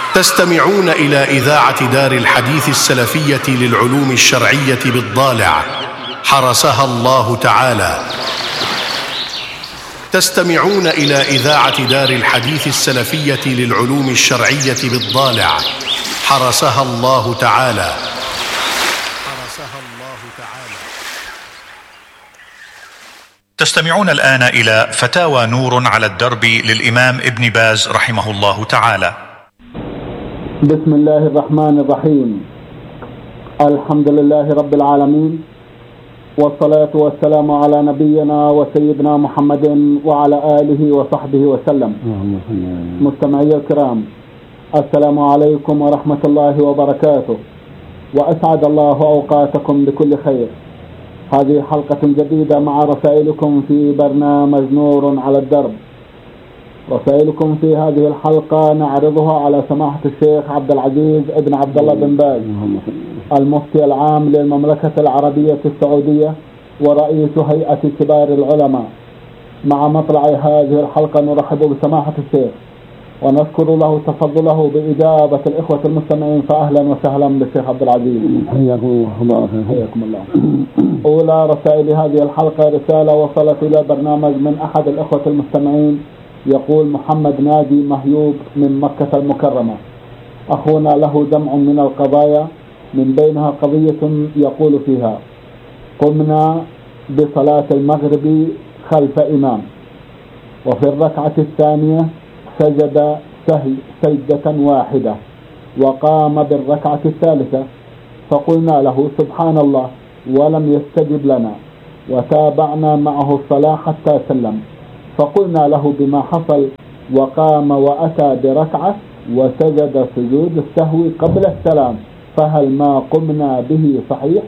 تستمعون إلى إذاعة دار الحديث السلفية للعلوم الشرعية بالضالع حرسها الله تعالى. تستمعون إلى إذاعة دار الحديث السلفية للعلوم الشرعية بالضالع حرسها الله تعالى. تستمعون الآن إلى فتاوى نور على الدرب للإمام ابن باز رحمه الله تعالى. بسم الله الرحمن الرحيم. الحمد لله رب العالمين، والصلاة والسلام على نبينا وسيدنا محمد وعلى آله وصحبه وسلم. مستمعي الكرام، السلام عليكم ورحمة الله وبركاته، وأسعد الله أوقاتكم بكل خير. هذه حلقة جديدة مع رسائلكم في برنامج نور على الدرب. رسائلكم في هذه الحلقة نعرضها على سماحة الشيخ عبد العزيز ابن عبد الله بن باز، المفتي العام للمملكة العربية السعودية ورئيس هيئة كبار العلماء. مع مطلع هذه الحلقة نرحب بسماحة الشيخ ونذكر له تفضله بإجابة الإخوة المستمعين، فأهلا وسهلا بالشيخ عبد العزيز. حياكم الله. أولى رسائل هذه الحلقة رسالة وصلت إلى برنامج من أحد الإخوة المستمعين، يقول محمد ناجي مهيوب من مكة المكرمة: أخونا له جمع من القضايا، من بينها قضية يقول فيها: قمنا بصلاة المغرب خلف إمام، وفي الركعة الثانية سجد سجدة واحدة، وقام بالركعة الثالثة، فقلنا له سبحان الله، ولم يستجب لنا، وتابعنا معه الصلاة حتى سلم، فقلنا له بما حصل، وقام وأتى بركعة وسجد سجود السهو قبل السلام، فهل ما قمنا به صحيح؟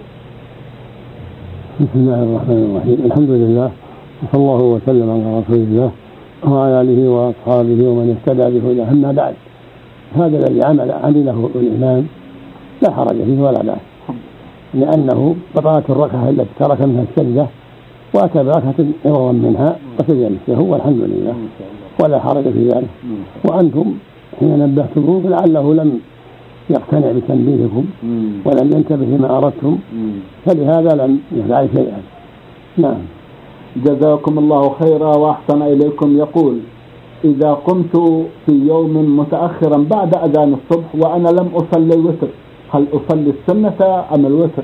بسم الله الرحمن الرحيم. الحمد لله، وصلى الله وسلم على رسول الله وعلى آله وأصحابه ومن اهتدى بهداه. أما بعد، هذا الذي عمله الإمام لا حرج فيه ولا بأس، لأنه بطلت الركعة التي ترك منها السجدة وأتى بركعة عوضا منها وسجد السهو، والحمد لله ولا حرج في ذلك. وأنتم حين نبهتموه لعله لم يقتنع بتنبيهكم ولم ينتبه لما أردتم، فلهذا لم يفعل شيئا. نعم. جزاكم الله خيرا وأحسن إليكم. يقول: إذا قمت في يوم متأخرا بعد أذان الصبح وأنا لم أصلي الوتر، هل أصلي السنة أم الوتر؟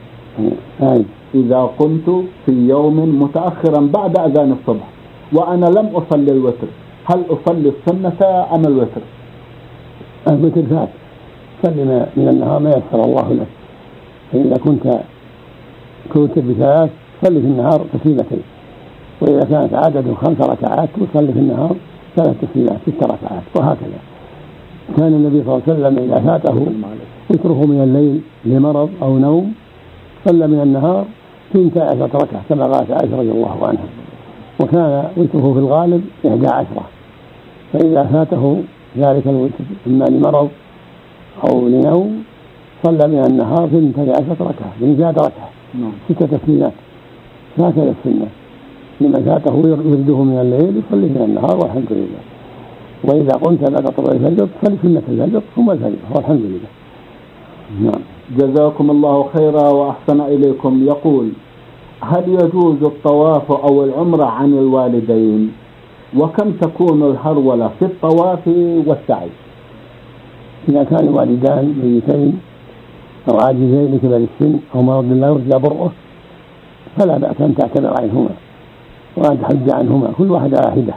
إذا قمت في يوم متأخرا بعد أذان الصبح وأنا لم أصلي الوتر، هل أصلي السنة أم الوتر؟ الوتر فات، صلي من النهار ما يسر الله لك. فإذا كنت توتر بثلاث صلي في النهار تسليمتين، وإذا كانت عدد 5 ركعات تصلي في النهار 3 تسليمات 6 ركعات، وهكذا. كان النبي صلى الله عليه وسلم إذا فاته وتره من الليل لمرض أو نوم صلى من النهار 12 ركعة كما قالت عائشة رضي الله عنها، وكان وتره في الغالب 11. فإذا فاته ذلك الوتر إما لمرض أو لنوم صلى من النهار 12 ركعة، من زاد ركعة 6 تسليمات. هكذا السنة، لما فاته يرده من الليل يصلي من النهار، والحمد لله. وإذا قمت بعد طلوع الفجر تصلي سنة الفجر ثم الفجر، والحمد لله. نعم. جزاكم الله خيرا وأحسن إليكم. يقول: هل يجوز الطواف أو العمرة عن الوالدين؟ وكم تكون الهرولة في الطواف والسعي؟ إذا كان الوالدان ميتين أو عاجزين لكبر السن أو مرض لا يرجى برؤه فلا بأس أن تعتبر عنهما وأن تحج عنهما، كل واحد على حدة،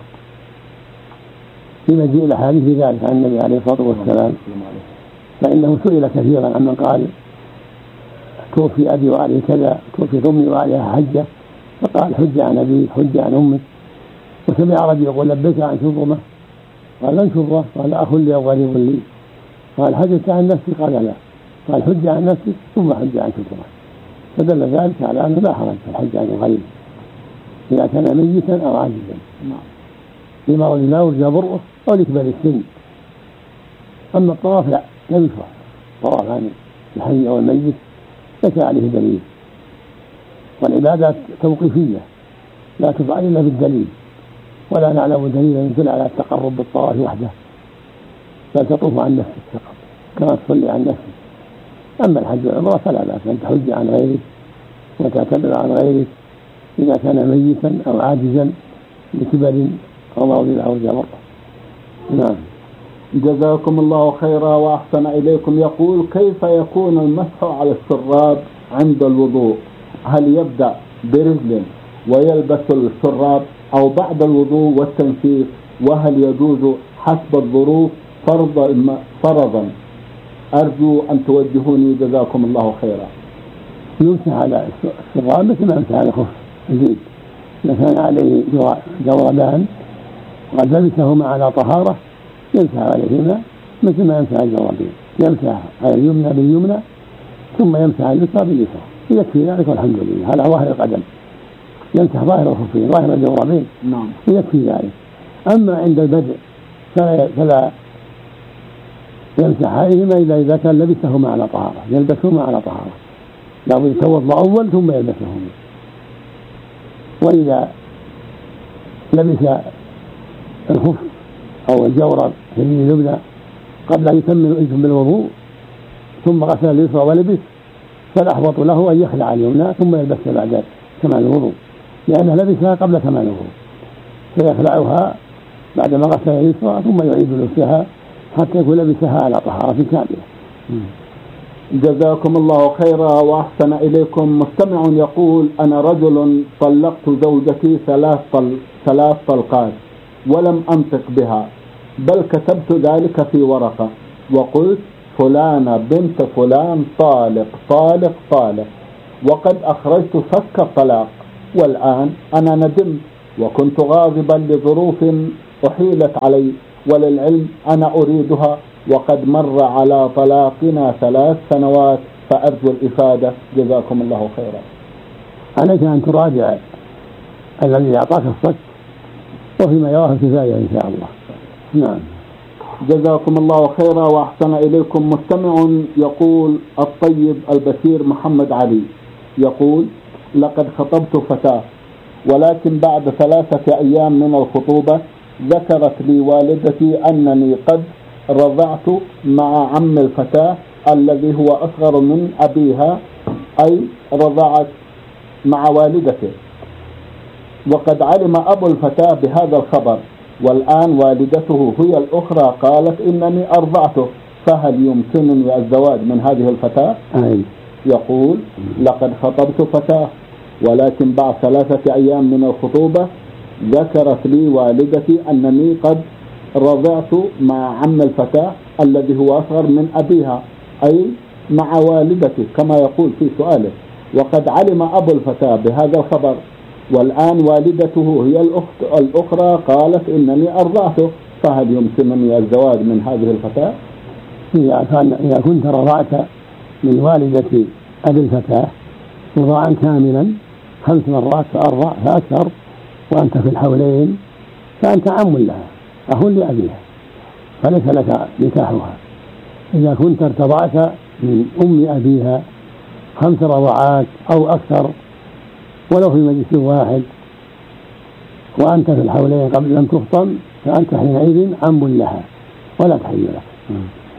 في مجيء الأحاديث في ذلك عن النبي عليه الصلاة والسلام. فإنه سئل كثيرا عمن قال توفي أبي وعليه كذا، توفي أمي وعليها حجة، فقال حج عن أبي حج عن أمك. وسمع رجل يقول لبيك عن شبرمة، قال من شبرة؟ قال أخ لي أو غريب لي. قال حجت عن نفسي؟ قال لا. قال حج عن نفسك ثم حج عن شبرة. فدل ذلك على أنه لا حرج في الحج عن الغريب إذا كان ميتا أو عاجزا لمرض لا يرجى برؤه أو لكبر السن. أما الطواف لا يشرع، طواف عن الحي أو الميت ليس عليه دليل، والعبادات توقيفية لا تفعل إلا بالدليل، ولا نعلم دليلا يدل على التقرب بالطواف وحده. بل تطوف عن نفسك فقط كما تصلي عن نفسك. أما الحج والعمرة فلا بأس أن تحج عن غيرك وتعتمر عن غيرك إذا كان ميتا أو عاجزا لكبر أو مرض أو جبر. نعم. جزاكم الله خيرا وأحسن إليكم. يقول: كيف يكون المسح على الشراب عند الوضوء؟ هل يبدأ برجل ويلبس الشراب أو بعد الوضوء والتنشيف؟ وهل يجوز حسب الظروف فرضا؟ أرجو أن توجهوني جزاكم الله خيرا. يمسح على الشراب مثل ما يمسح على الخف الجيد، إذا كان عليه جوربان وقد لبسهما على طهارة يمسح عليهما مثل ما يمسح الجوربين، يمسح على اليمنى باليمنى ثم يمسح على اليسرى باليسرى، يكفي ذلك والحمد لله. هذا ظاهر القدم، يمسح ظاهر الخفين ظاهر الجوربين، يكفي ذلك. أما عند البدء فلا يمسح عليهما إلا إذا كان لبسهما على طهارة، يلبسهما على طهارة، لابد يتوضأ أول ثم يلبسهما. وإذا لبس الخف أو الجورب في اليمنى قبل أن يتم الوضوء ثم غسل اليسرى ولبس، فالأحوط له أن يخلع اليمنى ثم يلبسها بعد كمال الوضوء، لأنه لبسها قبل كمال الوضوء، فيخلعها بعدما غسل اليسرى ثم يعيد لبسها حتى يكون لبسها على طهارة كاملة. جزاكم الله خيرا وأحسن إليكم. مستمع يقول: أنا رجل طلقت زوجتي 3 طلقات ولم أنطق بها، بل كتبت ذلك في ورقة وقلت فلانة بنت فلان طالق طالق طالق، وقد أخرجت فك الطلاق، والآن أنا ندمت وكنت غاضبا لظروف أحيلت علي، وللعلم أنا أريدها وقد مر على طلاقنا 3 سنوات، فأرجو الإفادة جزاكم الله خيرا. عليك أن تراجع الذي أعطاك الصك وفيما يراه كفاية إن شاء الله. نعم. جزاكم الله خيرا وأحسن إليكم. مستمع يقول: الطيب البشير محمد علي يقول: لقد خطبت فتاة، ولكن بعد 3 أيام من الخطوبة ذكرت لي والدتي أنني قد رضعت مع عم الفتاة الذي هو أصغر من أبيها، أي رضعت مع والدته، وقد علم أبو الفتاة بهذا الخبر، والآن والدته هي الأخرى قالت إنني أرضعته، فهل يمكنني الزواج من هذه الفتاة؟ يقول: لقد خطبت فتاة، ولكن بعد 3 أيام من الخطوبة ذكرت لي والدتي أنني قد رضعت مع عم الفتاة الذي هو أصغر من أبيها، أي مع والدتي كما يقول في سؤاله، وقد علم أبو الفتاة بهذا الخبر، والآن والدته هي الأخرى قالت إنني أرضعته، فهل يمكنني الزواج من هذه الفتاة؟ إذا كنت رضعت من والدة أبي الفتاة رضاعا كاملا 5 مرات فأرضع فأكثر وأنت في الحولين فأنت عم لها أخ لأبيها، فليس لك نكاحها. إذا كنت ارتضعت من أم أبيها 5 رضعات أو أكثر ولو في مجلس واحد وأنت في الحولين قبل أن تفطم فأنت حينئذ عم لها ولا تحل لك.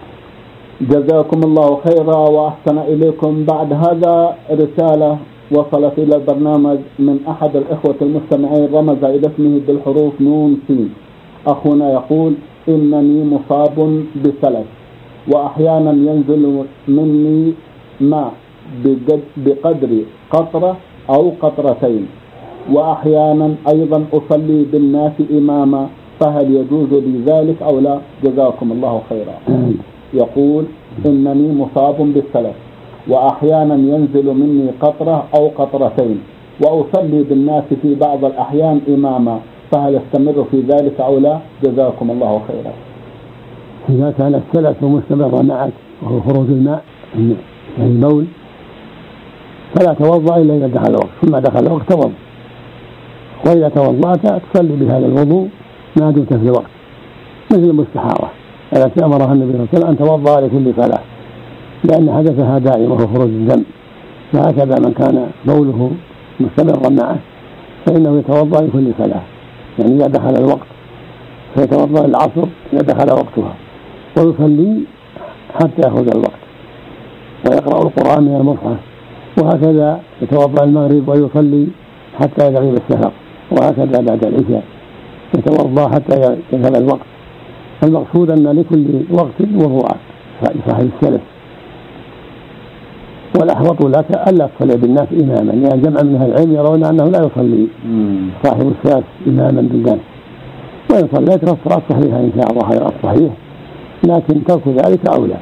جزاكم الله خيرا وأحسن إليكم. بعد هذا رسالة وصلت إلى البرنامج من أحد الإخوة المستمعين رمز إلى اسمه بالحروف نون سين. أخونا يقول: إنني مصاب بسلس، وأحيانا ينزل مني ماء بقدر قطرة أو قطرتين، وأحيانا أيضا أصلي بالناس إماما، فهل يجوز لي ذلك أو لا؟ جزاكم الله خيرا. يقول: إنني مصاب بالسلس، وأحيانا ينزل مني قطرة أو قطرتين، وأصلي بالناس في بعض الأحيان إماما، فهل استمر في ذلك أو لا؟ جزاكم الله خيرا. إذا كان السلس مستمر معك وهو خروج الماء من البول فلا توضأ إلا إذا دخل الوقت، ثم دخل الوقت توضأ، وإذا توضأت تصلي بهذا الوضوء ما دمت في الوقت، مثل المستحاضة التي أمرها النبي صلى الله عليه وسلم أن توضأ لكل صلاة لأن حدثها دائم وهو خروج الدم، فهكذا من كان بوله مستمرا معه فإنه يتوضأ لكل صلاة، يعني إذا دخل الوقت فيتوضأ العصر إذا دخل وقتها، ويصلي حتى يأخذ الوقت، ويقرأ القرآن من المصحف، وهكذا يتوضأ المغرب ويصلي حتى يغيب الشفق، وهكذا بعد العشاء يتوضأ حتى يذهب الوقت. المقصود أن لكل وقت وضوء صاحب السلف، والأحوط لك ألا تصلي بالناس إماما، لأن جمع من أهل العلم يرون أنه لا يصلي صاحب السلف إماما بالناس، وإن صليت فالصلاة صحيحة إن شاء الله خير الصحيح، لكن ترك ذلك أولى.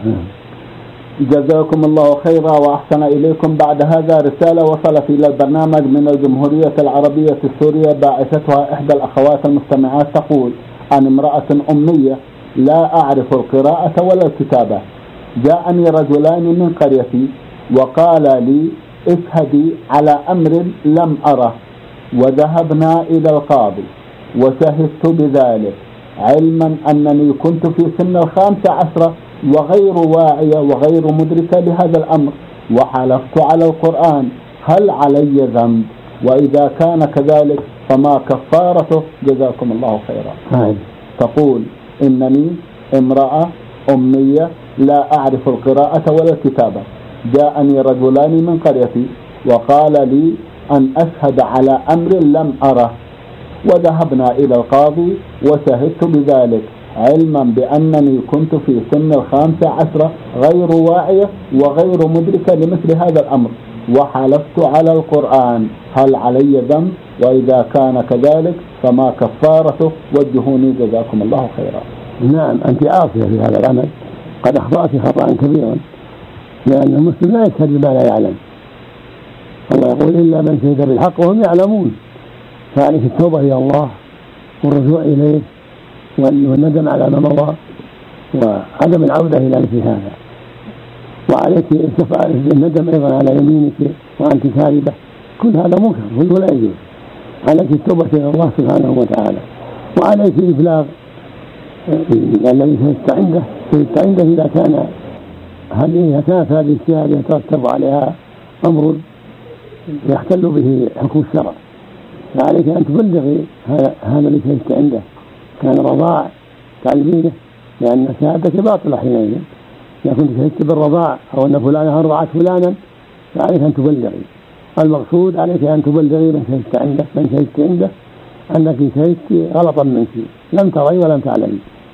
جزاكم الله خيرا وأحسن إليكم. بعد هذا رسالة وصلت إلى البرنامج من الجمهورية العربية السورية، باعثتها إحدى الأخوات المستمعات، تقول: عن امرأة أمية لا أعرف القراءة ولا الكتابة، جاءني رجلان من قريتي وقال لي: اشهدي على أمر لم أره، وذهبنا إلى القاضي وشهدت بذلك، علما أنني كنت في سن 15 وغير واعية وغير مدركة لهذا الأمر، وحلفت على القرآن، هل علي ذنب؟ وإذا كان كذلك فما كفارته؟ جزاكم الله خيرا. تقول: إنني امرأة أمية لا أعرف القراءة ولا الكتابة، جاءني رجلان من قريتي وقال لي أن أشهد على أمر لم أره، وذهبنا إلى القاضي وشهدت بذلك، علما بأنني كنت في سن 15 غير واعية وغير مدركة لمثل هذا الأمر، وحلفت على القرآن، هل علي ذنب؟ وإذا كان كذلك فما كفارته؟ وجهوني جزاكم الله خيرا. نعم، أنت عاصية في هذا العمل، قد أخطأت خطأ كبيرا، لأن المسلم لا يشهد ما لا يعلم، الله يقول: إلا من شهد بالحق وهم يعلمون. فعليك التوبة إلى الله والرجوع إليه والندم على ما مضى وعدم العودة إلى مثل هذا، وعليك الندم أيضا على يمينك وأنت كاذبة، كل هذا منكر، كله لا يجوز. عليك التوبة إلى الله سبحانه وتعالى، وعليك إبلاغ الذي شهدت عنده إذا كانت هذه الشهادة يترتب عليها أمر يختل به حكم الشرع، فعليك أن تبلغي هذا الذي شهدت عنده كان رضاع تعلمينه، لأن شهادتك باطلة حينئذ. إذا كنت شهدت بالرضاع أو أن فلانة أرضعت فلانا فعليك أن تبلغي. المقصود عليك أن تبلغي من شهدت عنده أنك شهدت غلطا منك، لم تري ولم تعلمي.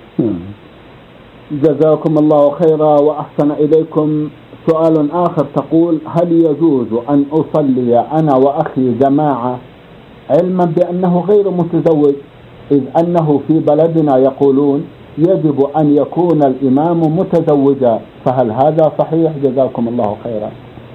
جزاكم الله خيرا وأحسن إليكم. سؤال آخر، تقول: هل يجوز أن أصلي أنا وأخي جماعة علما بأنه غير متزوج، إذ أنه في بلدنا يقولون يجب أن يكون الإمام متزوجا، فهل هذا صحيح؟ جزاكم الله خيرا.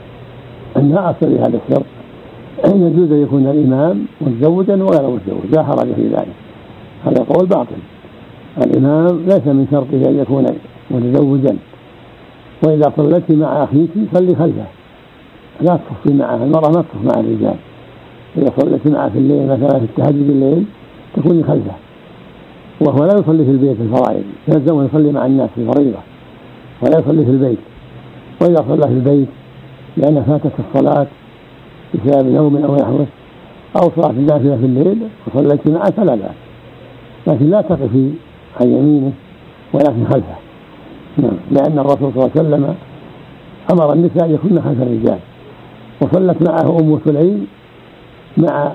لا أصل هذا الشرط، أن يجوز أن يكون الإمام متزوجا وغير متزوج، لا حرج في ذلك، هذا قول باطل. الإمام ليس من شرطه أن يكون متزوجا، وإذا صليت مع أخيك صلي خلفه، لا تصلي معه، المرأة ما تصلي مع الرجال. إذا صليت معه في الليل مثلا في التهجد الليل تكوني خلفه، وهو لا يصلي في البيت الفرائض، يلزم أن يصلي مع الناس في الفريضة ولا يصلي في البيت. وإذا صلى في البيت لأن فاتت الصلاة بسبب نوم أو نحوه أو صلاة النافلة في الليل وصليت معه فلا بأس، لكن لا تقفي عن يمينه ولكن خلفه. لأن الرسول صلى الله عليه وسلم أمر النساء يكون خلف الرجال، وصلت معه أم سليم مع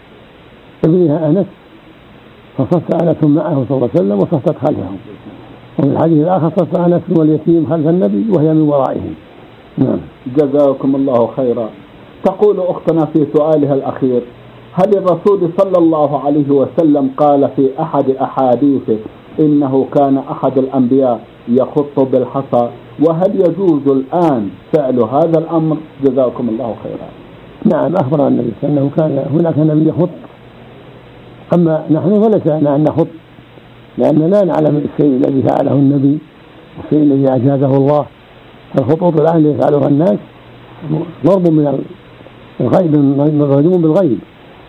ابنها أنس، فصف أنس معه صلى الله عليه وسلم وصفت خلفه. وفي الحديث الآخر صف أنس واليتيم خلف النبي وهي من ورائهم. جزاكم الله خيرا. تقول أختنا في سؤالها الأخير: هل الرسول صلى الله عليه وسلم قال في أحد أحاديثه إنه كان أحد الأنبياء يخط بالحصى، وهل يجوز الآن فعل هذا الأمر؟ جزاكم الله خيرا. نعم، أخبر النبي أنه كان هناك نبي يخط، أما نحن فليس لنا أن نخط، لأننا لا نعلم الشيء الذي فعله النبي والشيء الذي أجازه الله. الخطوط الآن اللي يفعلها الناس ضرب من الغيب، رجم بالغيب،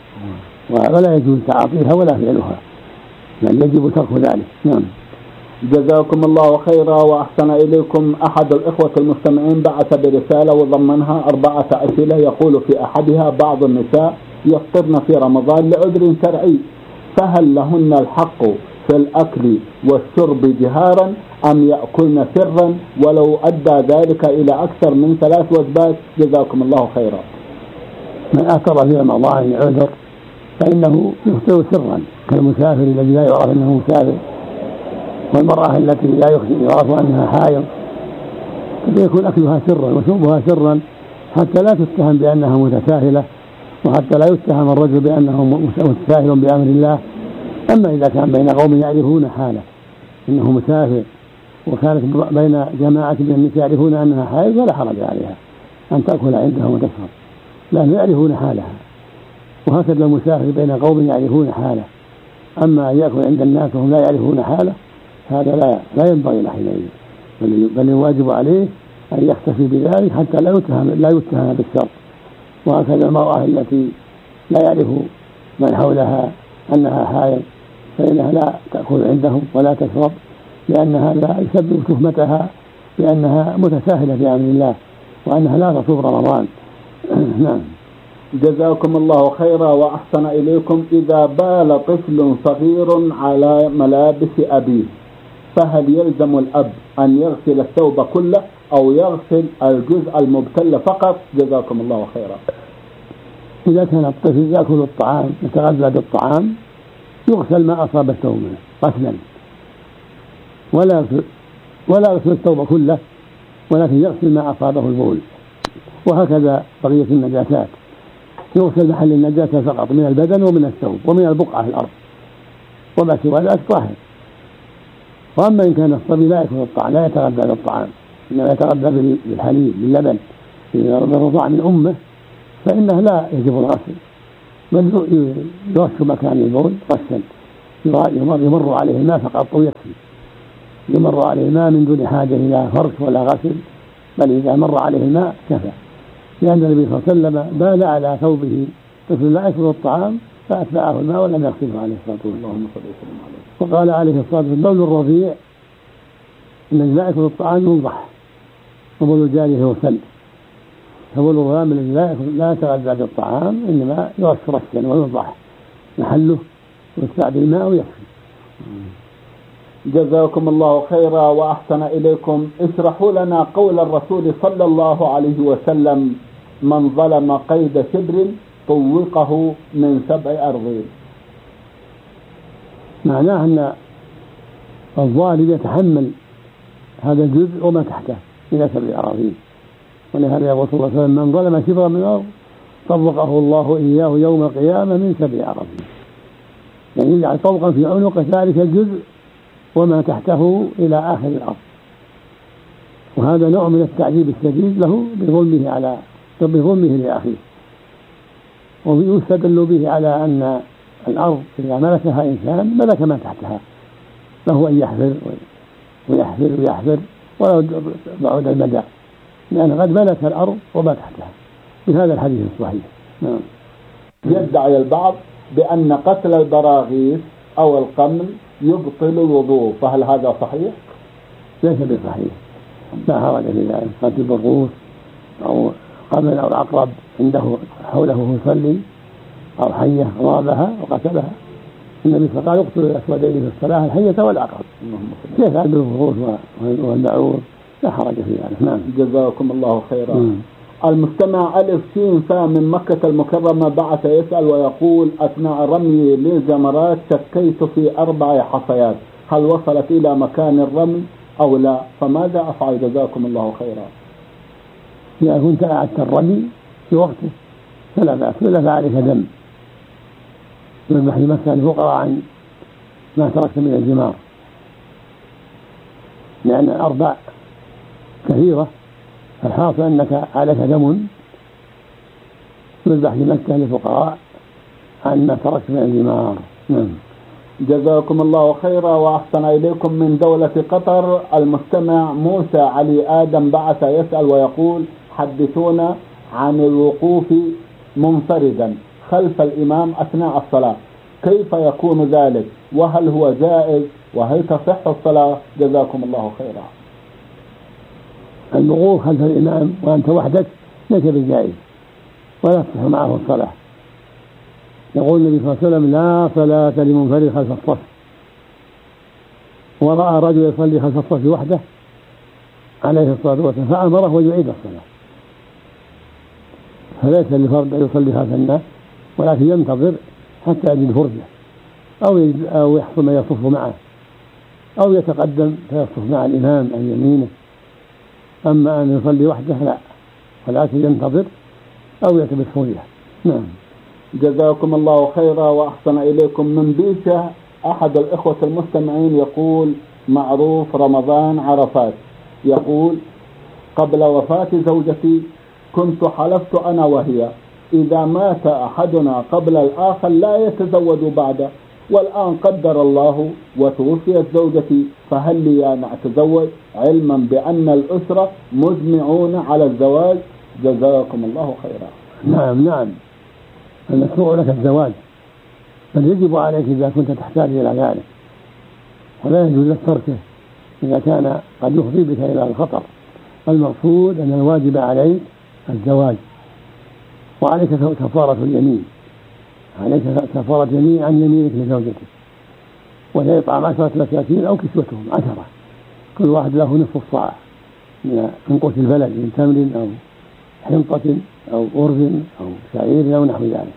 ولا يجوز تعاطيها ولا فعلها، بل يجب ترك ذلك. نعم. جزاكم الله خيرا وأحسن إليكم. أحد الإخوة المستمعين بعث برسالة وضمنها 4 أسئلة، يقول في أحدها: بعض النساء يفطرن في رمضان لعذر شرعي، فهل لهن الحق في الأكل والشرب جهارا أم يأكلن سرا ولو أدى ذلك إلى أكثر من 3 وجبات؟ جزاكم الله خيرا. من أفطر في رمضان عذر فإنه يفطر سرا كالمسافر الذي لا يعرف أنه مسافر، والمرأة التي لا يعرف أنها حائض فيكون أكلها سرا وشربها سرا حتى لا تتهم بأنها متساهلة، وحتى لا يتهم الرجل بأنه متساهل بأمر الله. أما إذا كان بين قوم يعرفون حاله إنه مسافر وكانت بين جماعة من النساء يعرفون أنها حائض فلا حرج عليها أن تأكل عندهم وتشرب، لأنهم يعرفون حالها. وهكذا المسافر بين قوم يعرفون حاله. أما أن يأكل عند الناس وهم لا يعرفون حاله هذا لا ينبغي له حينئذ، بل الواجب عليه أن يكتفي بذلك حتى لا يتهم بالشر. وهكذا المرأة التي لا يعرف من حولها أنها حائض فإنها لا تأكل عندهم ولا تشرب، لأن هذا يسبب تهمتها بأنها متساهلة بأمر الله وأنها لا تصوم رمضان. نعم. جزاكم الله خيرا وأحسن إليكم. إذا بال طفل صغير على ملابس أبيه فهل يلزم الأب أن يغسل الثوب كله أو يغسل الجزء المبتل فقط؟ جزاكم الله خيرا. إذا كان الطفل يأكل الطعام يتغذى بالطعام يغسل ما أصاب الثوب منه غسلا، ولا يغسل الثوب كله، ولكن يغسل ما أصابه البول. وهكذا بقية النجاسات يغسل محل النجاسة فقط من البدن ومن الثوب ومن البقعة في الأرض، وما سوى ذلك طاهر. وأما إن كان الصبي لا يأكل الطعام لا يتغذى بالطعام إنما يتغذى بالحليب باللبن بالرضاع من أمه فإنه لا يجب الغسل، بل يرش مكان البول غسل، يمر عليه الماء فقط ويكفي، يمر عليه الماء من دون حاجة إلى فرش ولا غسل، بل إذا مر عليه الماء كفى. لأن النبي صلى الله عليه وسلم بال على ثوبه طفل لا يأكل الطعام فأتبعه الماء ولم يغسله عليه الصلاة والسلام. وقال عليه الصلاة والسلام بول الرضيع الذي لا يأكل الطعام ينضح، وبول الجارية يغسل. فبول الغلام الذي لا يتغذى بالطعام إنما يرش رشا وينضح محله ويستعد الماء ويكفي. جزاكم الله خيرا وأحسن إليكم. اشرحوا لنا قول الرسول صلى الله عليه وسلم: من ظلم قيد شبر طوقه من 7 أرضين. معناه أن الظالم يتحمل هذا الجزء وما تحته إلى 7 أراضين. ولهذا يقول صلى الله عليه وسلم: من ظلم شبرا من الأرض طوقه الله إياه يوم القيامة من 7 أراضين. يعني يجعل طوقا في عنق ذلك الجزء وما تحته إلى آخر الأرض. وهذا نوع من التعذيب الشديد له بظلمه لأخيه. ويستدل به على أن الأرض إذا ملكها إنسان ملك ما تحتها، فهو أن يحفر ويحفر ويحفر ولا بعد المدى، لأن قد ملك الأرض وما تحتها بهذا الحديث الصحيح. نعم. يدعي البعض بأن قتل البراغيث أو القمل يبطل الوضوء، فهل هذا صحيح؟ ليس بصحيح، لا حرج في ذلك. قتل البرغوث أو قمل أو عقرب عنده حوله يصلي أو حية ضربها وقتلها، النبي صلى الله عليه وسلم قال: يقتل الأسودين في الصلاة الحية والعقرب. كيف عند البرغوث والبعوض؟ لا حرج في ذلك. نعم. جزاكم الله خيرا. المستمع ألف سين فا من مكة المكرمة بعث يسأل ويقول: أثناء رمي للجمرات شكيت في 4 حصيات، هل وصلت إلى مكان الرمي أو لا؟ فماذا أفعل؟ جزاكم الله خيرا. إذا كنت أعدت الرمي في وقته فلا بأس، ولا فعليك دم يذبح لمكة الفقراء عن ما تركت من الجمار، لأن الأربع كثيرة، فالحاصل أنك عليك دم يذبح لمكة للفقراء عن ما تركت من الجمار. نعم. جزاكم الله خيرا وأحسن إليكم. من دولة قطر المستمع موسى علي آدم بعث يسأل ويقول: حدثونا عن الوقوف منفردا خلف الإمام أثناء الصلاة، كيف يكون ذلك؟ وهل هو جائز؟ وهل تصح الصلاة؟ جزاكم الله خيرا. الوقوف خلف الإمام وأنت وحدك ليس بجائز ولا تصح معه الصلاة. يقول النبي صلى الله عليه وسلم: لا صلاة لمنفرد خلف الصف. ورأى رجل يصلي خلف الصف وحده عليه الصلاة والسلام فأمره ويعيد الصلاة، فليس لفرد أن يصلي خلف الناس، ولكن ينتظر حتى يجد فرجة أو يحصل من يصف معه أو يتقدم فيصف مع الإمام عن يمينه. أما أن يصلي وحده لا، ولكن ينتظر أو يلتمس فرجة. نعم. جزاكم الله خيرا وأحسن إليكم. من بيشة أحد الإخوة المستمعين يقول: معروف رمضان عرفات، يقول: قبل وفاة زوجتي كنت حلفت أنا وهي إذا مات أحدنا قبل الآخر لا يتزوج بعده، والآن قدر الله وتوفيت زوجتي، فهل لي أن أتزوج علما بأن الأسرة مجمعون على الزواج؟ جزاكم الله خيرا. نعم، المشروع لك الزواج، بل يجب عليك إذا كنت تحتاج إلى ذلك، ولا يجوز لك تركه إذا كان قد يفضي بك إلى الخطر. المقصود أن الواجب عليك الزواج، وعليك كفارة اليمين، عليك كفارة يمين عن يمينك لزوجتك، وهي إطعام 10 مساكين أو كسوتهم 10، كل واحد له نصف الصاع من قوت البلد من تمر أو حنطة أو أرز أو شعير أو نحو ذلك.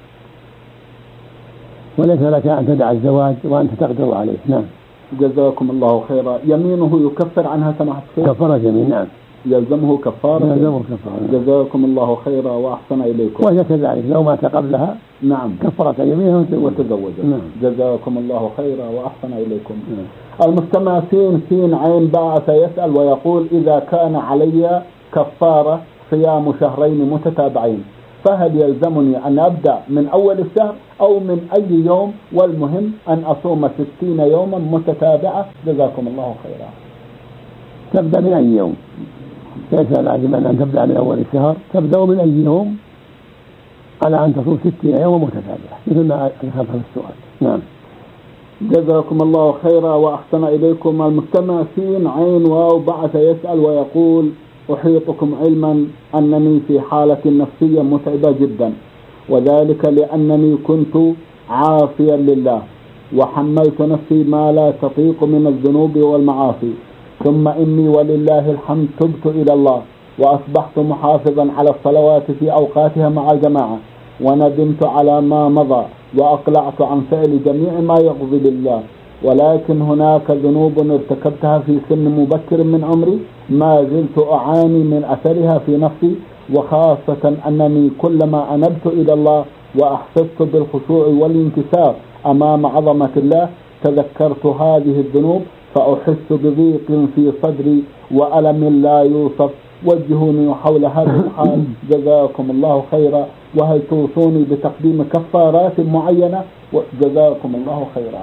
وليس لك أن تدع الزواج وأنت تقدر عليه. نعم. جزاكم الله خيرا. يمينه يكفر عنها سماحة الشيخ؟ كفارة يمين. نعم. يلزمه كفارة. جزاكم الله خيرا وأحسن إليكم. وهي كذلك لو مات قبلها نعم كفارة يمينها وتزوج. نعم. جزاكم الله خيرا وأحسن إليكم. المستمع سين عين بعث يسأل ويقول: إذا كان علي كفارة صيام شهرين متتابعين، فهل يلزمني أن أبدأ من أول الشهر أو من أي يوم، والمهم أن أصوم 60 يوما متتابعة؟ جزاكم الله خيرا. تبدأ من أي يوم، ليس لازم أن تبدأ من أول الشهر، تبدأ من أي يوم على أن تصوم 60 يوما متتابعة مثل ما ذكرت في السؤال. نعم. جزاكم الله خيرا وأحسن إليكم. المستمع سين عين واو بعث يسأل ويقول: أحيطكم علما أنني في حالة نفسية متعبة جدا، وذلك لأنني كنت عاصيا لله وحملت نفسي ما لا تطيق من الذنوب والمعاصي، ثم إني ولله الحمد تبت إلى الله وأصبحت محافظا على الصلوات في أوقاتها مع الجماعة، وندمت على ما مضى وأقلعت عن فعل جميع ما يغضب الله، ولكن هناك ذنوب ارتكبتها في سن مبكر من عمري ما زلت أعاني من أثرها في نفسي، وخاصة أنني كلما أنبت إلى الله وأحسست بالخشوع والانكسار أمام عظمة الله تذكرت هذه الذنوب فأحس بضيق في صدري وألم لا يوصف. وجهوني حول هذا الحال جزاكم الله خيرا، وهل توصوني بتقديم كفارات معينة؟ جزاكم الله خيرا.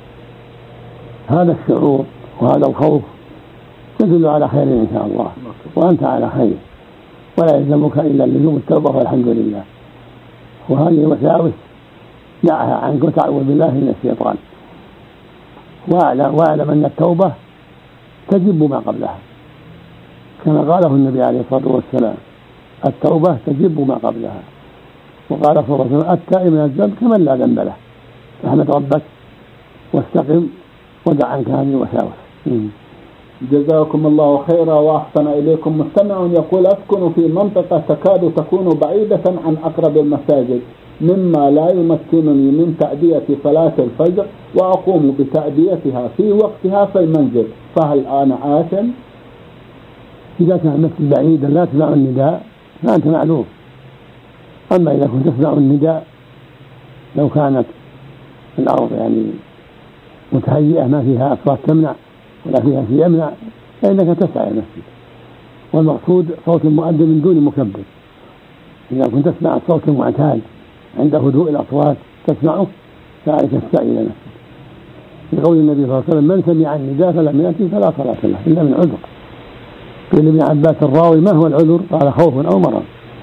هذا الشعور وهذا الخوف تدل على خير إن شاء الله، وأنت على خير، ولا يلزمك إلا لزوم التوبة والحمد لله. وهذه الوساوس دعها عنك وتعوذ بالله من الشيطان، واعلم أن التوبة تجب ما قبلها، كما قاله النبي عليه الصلاة والسلام: التوبة تجب ما قبلها. وقال صلى الله عليه وسلم: التائب من الذنب كمن لا ذنب له. فاحمد ربك واستقم ودع عنك هذه الوساوس. جزاكم الله خيرا وأحسن إليكم. مستمع يقول: أسكن في منطقة تكاد تكون بعيدة عن أقرب المساجد، مما لا يمكنني من تأدية صلاة الفجر، وأقوم بتأديتها في وقتها في المنزل، فهل أنا آثم؟ إذا كان المسجد بعيدا لا تسمع النداء فأنت معذور. أما إذا كنت تسمع النداء لو كانت الأرض متهيئة ما فيها أصوات تمنع ولا فيها شيء يمنع فإنك تسعى المسجد، والمقصود صوت المؤذن من دون مكبر. إذا كنت تسمع صوت معتاد عند هدوء الأصوات تسمعه فعليك السعي إلى المسجد، لقول النبي صلى الله عليه وسلم: من سمع النداء فلم يأتي فلا صلاة له إلا من عذر. قيل ابن عباس الراوي: ما هو العذر؟ قال: خوف أو مرض.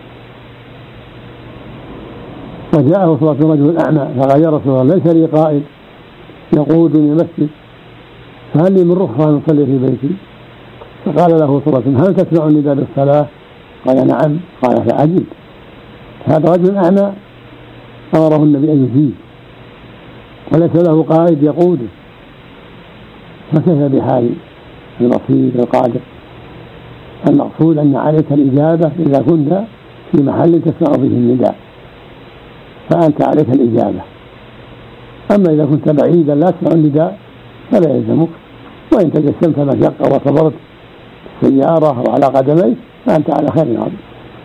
وجاءه صلى الله عليه وسلم رجل أعمى فقال: يا رسول الله ليس لي قائد يقودني المسجد، فهل لي من رخصة أن أصلي في بيتي؟ فقال له صلى الله عليه وسلم: هل تسمع النداء بالصلاة؟ قال: نعم. قال: فعجب، هذا رجل أعمى أمره النبي أن يجيب وليس له قائد يقوده، فكيف بحال البصير القادر؟ المقصود أن عليك الإجابة إذا كنت في محل تسمع به النداء، فأنت عليك الإجابة. أما إذا كنت بعيدا لا تسمع النداء فلا يلزمك، وإن تجسمت مشقة وصبرت سيارة أو على قدميك فأنت على خير عظيم.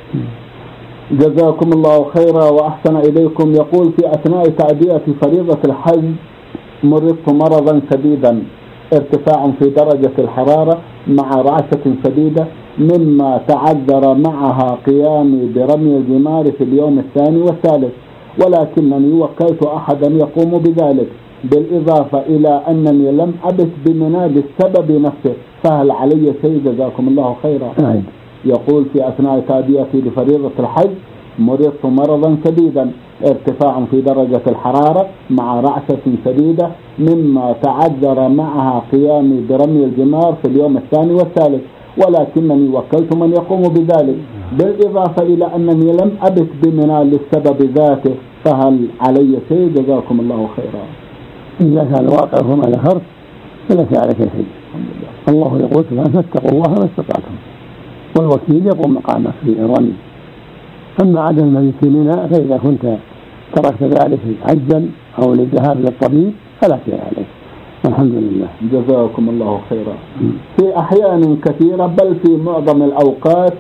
جزاكم الله خيرا وأحسن إليكم. يقول: في أثناء تأدية فريضة الحج مرضت مرضا شديدا، ارتفاع في درجة الحرارة مع رعشة شديدة، مما تعذر معها قيامي برمي الجمار في اليوم الثاني والثالث، ولكنني وكلت أحدا يقوم بذلك، بالإضافة إلى أنني لم أبت بمنى للسبب نفسه، فهل علي شيء؟ جزاكم الله خيرا. يقول: في أثناء تأديتي لفريضة الحج مرضت مرضا شديدا، ارتفاع في درجة الحرارة مع رعشة شديدة، مما تعذر معها قيامي برمي الجمار في اليوم الثاني والثالث، ولكنني وكلت من يقوم بذلك، بالإضافة إلى أنني لم أبت بمنى للسبب ذاته، فهل علي شيء؟ جزاكم الله خيرا. إذا كان الواقع كما ذكرت فليس عليك شيء. الله يقول: فاتقوا الله ما استطعتم، والوكيل يقوم مقامك في الرمي. أما عدم المبيت في منى فإذا كنت تركت ذلك عجزا أو للذهاب للطبيب فلا شيء عليك، الحمد لله. جزاكم الله خيرا. في أحيان كثيرة بل في معظم الأوقات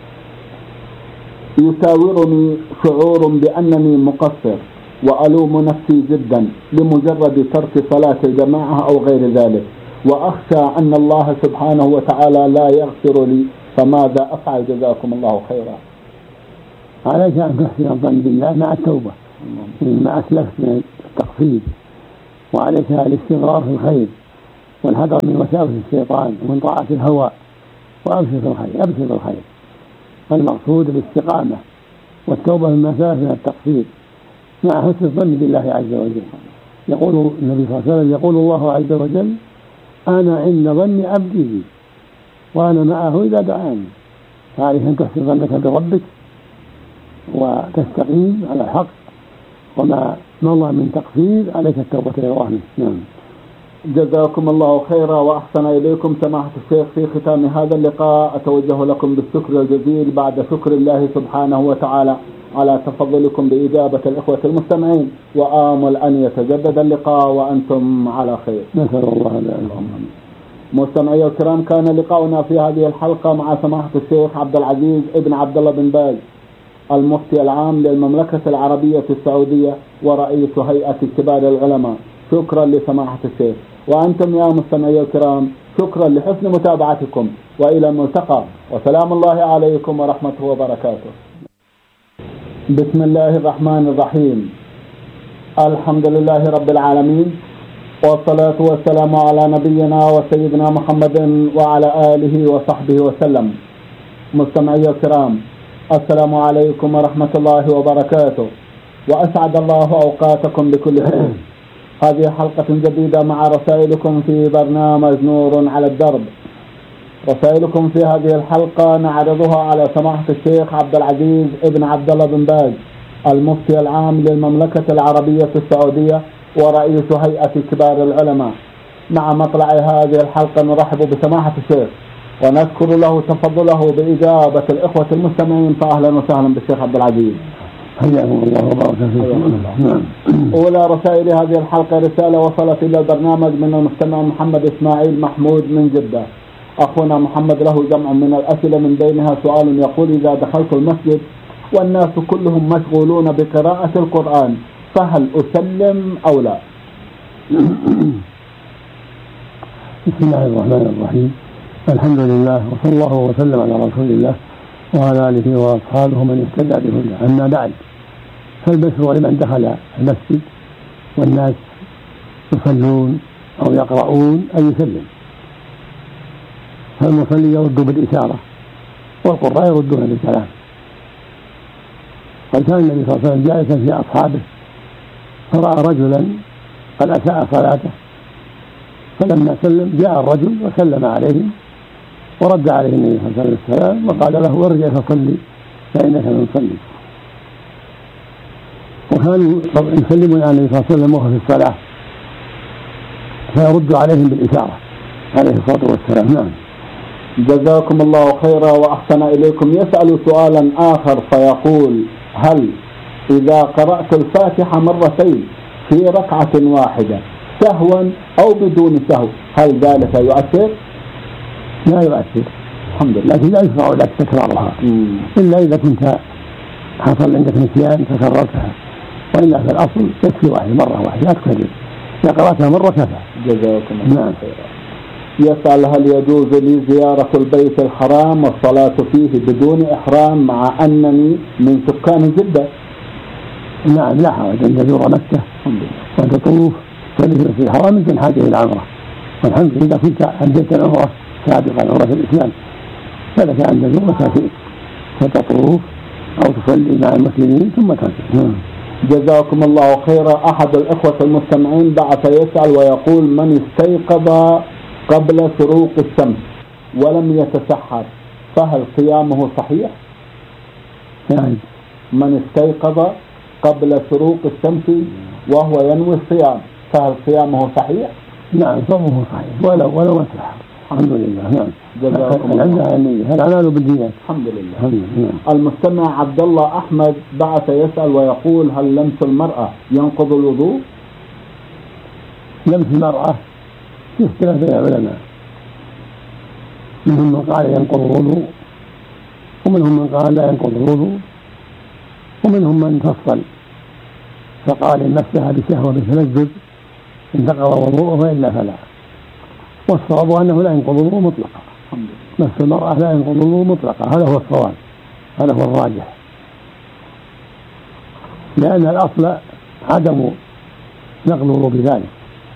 يساورني شعور بأنني مقصر وألوم نفسي جدا لمجرد ترك صلاة الجماعة أو غير ذلك، وأخشى أن الله سبحانه وتعالى لا يغفر لي، فماذا أفعل؟ جزاكم الله خيرا. عليك أن تحسن الظن بالله مع التوبة مع أسلفت من التقصير، وعليك الاستمرار في الخير والحذر من وساوس الشيطان ومن طاعة الهوى، وأبشر الخير أبشر الخير. المقصود الاستقامة والتوبة مما سلف من التقصير مع حسن الظن بالله عز وجل. يقول النبي صلى الله عليه وسلم: يقول الله عز وجل: أنا عند ظن عبدي بي وأنا معه إذا دعاني. فعليك أن تحسن ظنك بربك وتستقيم على الحق، وما مضى من تقصير عليك التوبة إلى الله. نعم. جزاكم الله خيرا وأحسن إليكم. سماحة الشيخ، في ختام هذا اللقاء أتوجه لكم بالشكر الجزيل بعد شكر الله سبحانه وتعالى على تفضلكم بإجابة الإخوة المستمعين، وآمل أن يتجدد اللقاء وأنتم على خير. نسأل الله لكم. مستمعي الكرام، كان لقاؤنا في هذه الحلقة مع سماحة الشيخ عبد العزيز ابن عبد الله بن باز، المفتي العام للمملكة العربية السعودية ورئيس هيئة كبار العلماء. شكرا لسماحة الشيخ. وأنتم يا مستمعي الكرام شكرا لحسن متابعتكم، وإلى الملتقى، وسلام الله عليكم ورحمته وبركاته. بسم الله الرحمن الرحيم. الحمد لله رب العالمين، والصلاة والسلام على نبينا وسيدنا محمد وعلى آله وصحبه وسلم. مستمعي الكرام، السلام عليكم ورحمة الله وبركاته، وأسعد الله أوقاتكم بكل خير. هذه حلقة جديدة مع رسائلكم في برنامج نور على الدرب. رسائلكم في هذه الحلقة نعرضها على سماحة الشيخ عبد العزيز ابن عبد الله بن باز، المفتي العام للمملكة العربية السعودية ورئيس هيئة كبار العلماء. مع مطلع هذه الحلقة نرحب بسماحة الشيخ ونذكر له تفضله بإجابة الإخوة المستمعين، فأهلا وسهلا بالشيخ عبد العزيز. حياكم الله وبارك فيكم. أولى رسائل هذه الحلقة رسالة وصلت إلى البرنامج من المستمع محمد إسماعيل محمود من جدة. أخونا محمد له جمع من الأسئلة، من بينها سؤال يقول: إذا دخلت المسجد والناس كلهم مشغولون بقراءة القرآن فهل أسلم أو لا؟ بسم الله الرحمن الرحيم. الحمد لله وصلى الله وسلم على رسول الله وعلى آله وأصحابه من اهتدى بهداه. أما بعد، فالبشر لمن دخل المسجد والناس يصلون أو يقرؤون أن يسلم، فالمصلي يرد بالإشارة والقراء يردون بالكلام. قد كان النبي صلى الله عليه وسلم جالسا في أصحابه فرأى رجلا قد أساء صلاته، فلما سلم جاء الرجل وسلم عليه ورد عليه النبي صلى الله عليه وسلم وقال له: ارجع فصلي فإنك لم تصلي. وكانوا يسلمون على النبي صلى الله عليه وسلم وهو في الصلاة فيرد عليهم بالإشارة عليه الصلاة والسلام. نعم. جزاكم الله خيرا وأحسن إليكم. يسأل سؤالا آخر فيقول: هل إذا قرأت الفاتحة مرتين في ركعة واحدة سهوا أو بدون سهو هل ذلك يؤثر؟ لا يؤثر الحمد لله، لكن لا يشرع لك تكرارها إلا إذا كنت حصل عندك نسيان فكررتها، وإلا في الأصل تكفي مرة واحدة لا تكرر، إذا قرأتها مرة كفى. جزاكم الله خيرا. يسأل: هل يجوز لي زيارة البيت الحرام والصلاة فيه بدون إحرام مع أنني من سكان جدة؟ نعم لا حرج أن تزور مكة وتطوف تلف في الحرام من حاجة إلى العمرة، والحمد لله إذا كنت أديت العمرة سابقا عمرة الإسلام فلك أن تزور متى شئت فتطوف أو تصلي مع المسلمين ثم ترجع. جزاكم الله خيرا. أحد الإخوة المستمعين بعث يسأل ويقول: من استيقظ قبل شروق الشمس ولم يتسحر فهل صيامه صحيح؟ يعني من استيقظ قبل شروق الشمس وهو ينوي الصيام فهل صيامه صحيح؟ نعم صومه صحيح ولو ما تسحر. الحمد لله. نعم. جزاكم الله. الأعمال بالنيات. الحمد لله. المستمع عبد الله أحمد بعث يسأل ويقول: هل لمس المرأة ينقض الوضوء؟ لمس المرأة في اختلاف بين العلماء، منهم من قال ينقض الوضوء ومنهم من قال لا ينقض الوضوء ومنهم من فصل فقال إن مسها بشهوة بتلذذ انتقض وضوءه وإلا فلا، والصواب أنه لا ينقض الوضوء مطلقا. مس المرأة لا ينقض الوضوء مطلقا، هذا هو الصواب، هذا هو الراجح، لأن الأصل عدم نقض الوضوء بذلك،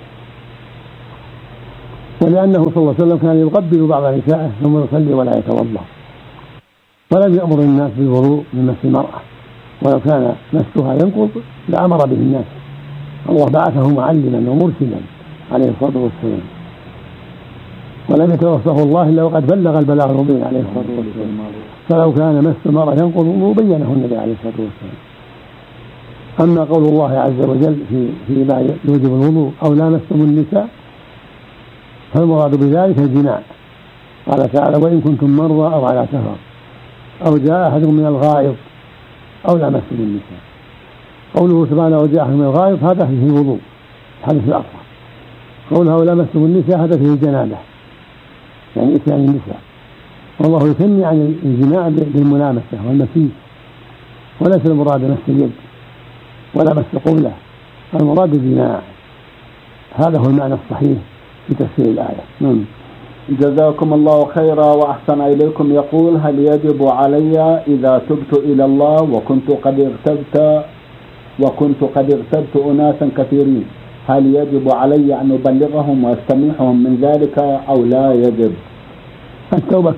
ولأنه صلى الله عليه وسلم كان يقبل بعض نسائه ثم يصلي ولا يتوضأ، ولم يأمر الناس بالوضوء من مس المرأة، ولو كان مسها ينقض لأمر به الناس. الله بعثه معلما ومرشدا عليه الصلاة والسلام، ولم يتوفه الله إلا وقد بلغ البلاغ المبين عليه الصلاة والسلام، فلو كان مس المرأة ينقض الوضوء بينه النبي عليه الصلاة والسلام. أما قول الله عز وجل فيما يوجب الوضوء أو لامستم النساء فالمراد بذلك الجماع، قال تعالى: وإن كنتم مرضى أو على سفر أو جاء أحد من الغائط أو لامستم النساء. قوله سبحانه وجاء أحد من الغائط هذا فيه الوضوء حدث الأصغر، قوله أو لامستم النساء هذا فيه الجنابة يعني إتيان النساء، والله يثني عن الجماع بالملامسة والمسيس، وليس المراد مس اليد ولا مس قبلة، المراد الجماع، هذا هو المعنى الصحيح في تفسير الآية. جزاكم الله خيرا وأحسن إليكم. يقول: هل يجب علي إذا تبت إلى الله وكنت قد اغتبت أناسا كثيرين، هل يجب علي أن أبلغهم وأستميحهم من ذلك أو لا يجب؟ التوبة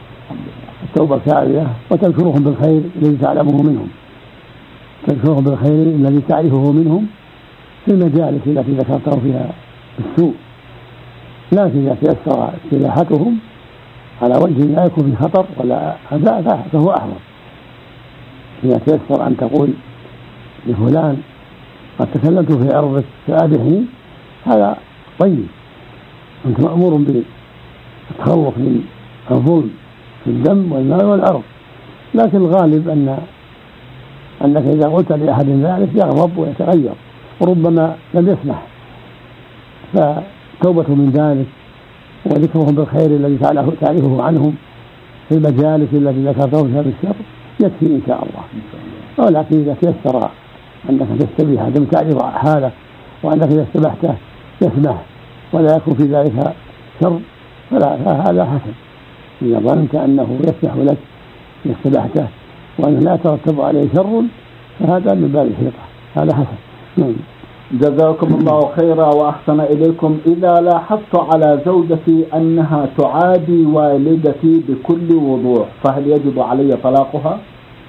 كارية وتذكرهم بالخير الذي تعلمه منهم، تذكرهم بالخير الذي تعرفه منهم في المجالس التي ذكرته فيها السوء، لكن إذا تيسر استباحتهم على وجه لا يكون في خطر ولا أذى فهو أحوط. إذا تيسر أن تقول لفلان قد تكلمت في عرضك فأبحني، هذا طيب، أنت مأمور بالتخلص من الظلم في الدم والمال والعرض، لكن الغالب أنك إذا قلت لأحد ذلك يغضب ويتغير وربما لم يسمح، فتوبة من ذلك وذكرهم بالخير الذي تعرفه عنهم في المجالس التي ذكرته في هذا الشر يكفي إن شاء الله. ولكن إذا تيسر أنك تستبيح عدم تعرف حاله، وأنك إذا استبحته يسمح ولا يكون في ذلك شر فهذا حسن. إذا ظننت أنه يسمح لك إذا استبحته وأنه لا ترتب عليه شر فهذا من باب الحيطة، هذا حسن. جزاكم الله خيرا وأحسن إليكم. إذا لاحظت على زوجتي أنها تعادي والدتي بكل وضوح فهل يجب علي طلاقها؟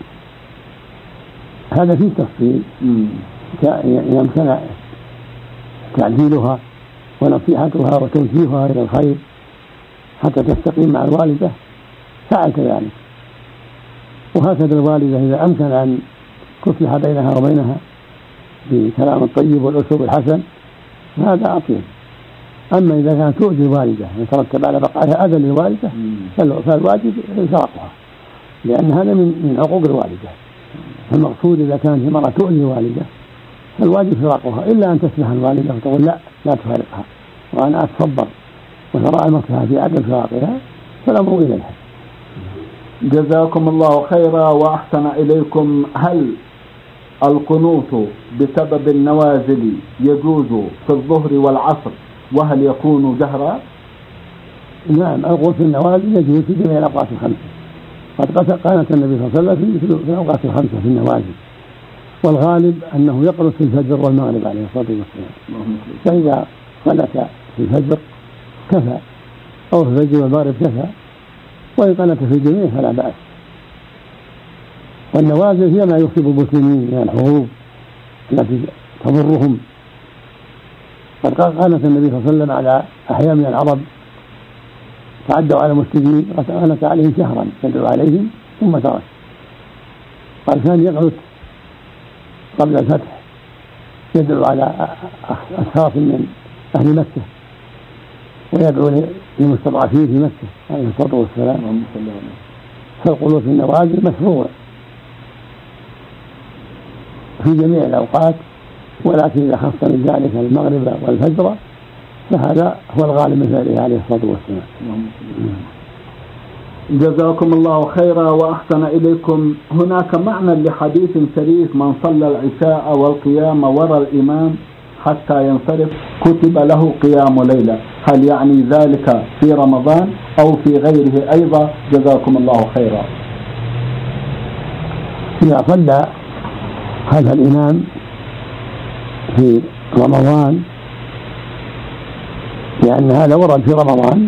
هذا فيه تفصيل، إذا أمكن تعديلها ونصيحتها وتوجيهها إلى الخير حتى تستقيم مع الوالدة فعل كذلك، وهكذا الوالدة إذا أمكن أن تصلح بينها وبينها بالكلام الطيب والأسلوب الحسن هذا أطيب. أما إذا كانت تؤذي الوالدة يترتب على بقائها أذى للوالدة فالواجب إلزامها، لأن هذا من حقوق الوالدة. المقصود إذا كانت المرأة تؤذي الوالدة فالواجب فراقها، إلا أن تسمح الوالدة وتقول لا تفارقها وأنا أتصبر وترى المصلحة في عدم فراقها فالأمر إليها. جزاكم الله خيرا وأحسن إليكم. هل القنوت بسبب النوازل يجوز في الظهر والعصر وهل يكون جهرا؟ نعم، القنوت في النوازل يجوز في جميع الأوقات الخمسة، قد قالت النبي صلى الله عليه وسلم في الأوقات الخمسة في النوازل، والغالب أنه يقنط في الفجر والمغرب عليه الصلاة والسلام، فإذا قنت في الفجر كفى أو في الفجر والمغرب كفى، وإن قنت في الجميع فلا بأس. والنوازل هي ما يصيب المسلمين من الحروب التي تضرهم، قد قالت النبي صلى الله عليه وسلم على أحياء من العرب تعدوا على المسلمين وقالت عليهم شهرا يدعو عليهم ثم ترك. قال كان يقنط قبل الفتح يدعو على أشخاص من أهل مكة ويدعو للمستضعفين في مكة عليه الصلاة والسلام. فالقنوت في النوازل مشروع في جميع الأوقات، ولكن إذا خص من ذلك المغرب والفجر فهذا هو الغالب من فعله عليه الصلاة والسلام. جزاكم الله خيرا وأحسن إليكم. هناك معنى لحديث شريف: من صلى العشاء والقيام وراء الإمام حتى ينصرف كتب له قيام ليلة، هل يعني ذلك في رمضان أو في غيره أيضا؟ جزاكم الله خيرا. إذا صلى خلف الإمام في رمضان، لأن هذا ورد في رمضان